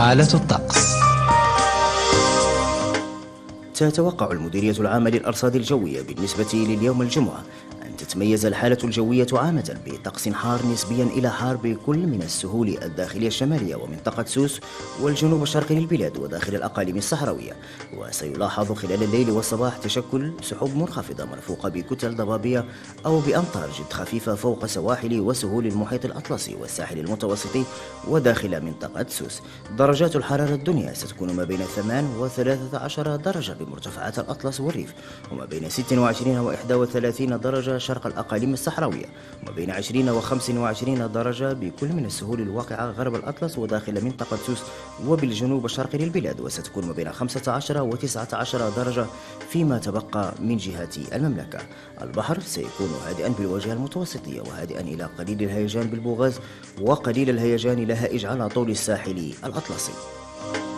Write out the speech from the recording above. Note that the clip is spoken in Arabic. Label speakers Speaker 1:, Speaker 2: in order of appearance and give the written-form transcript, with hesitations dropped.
Speaker 1: حالة الطقس.
Speaker 2: تتوقع المديرية العامة للأرصاد الجوية بالنسبة لليوم الجمعة أن تتميز الحالة الجوية عامة بطقس حار نسبيا إلى حار بكل من السهول الداخلية الشمالية ومنطقة سوس والجنوب الشرقي للبلاد وداخل الأقاليم الصحراوية. وسيلاحظ خلال الليل والصباح تشكل سحب منخفضة مرفوقة بكتل ضبابية أو بأمطار جد خفيفة فوق سواحل وسهول المحيط الأطلسي والساحل المتوسطي وداخل منطقة سوس. درجات الحرارة الدنيا ستكون ما بين 8 و13 درجة بمرتفعات الأطلس والريف، وما بين 26 و31 درجة شرق الأقاليم الصحراوية، وما بين 20 و25 درجة بكل من السهول الواقعة غرب الأطلس وداخل منطقة سوس وبالجنوب الشرقي للبلاد، وستكون ما بين 15 و19 درجة فيما تبقى من جهة المملكة. البحر سيكون هادئا بالواجهة المتوسطية وهادئا إلى قليل الهيجان بالبوغاز وقليل الهيجان إلى هائج على طول الساحل الأطلسي.